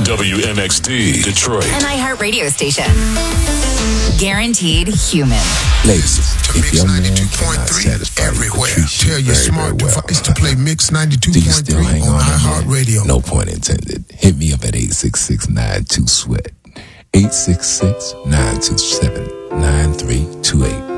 WMXD, Detroit. An iHeartRadio station. Guaranteed human. Ladies, if your man cannot 92.3 satisfy everywhere. Patricia Tell your very, smart very well, device to play Mix do you 92.3 still hang on on iHeartRadio. No point intended. Hit me up at 866-92-SWEAT. 866-927-9328.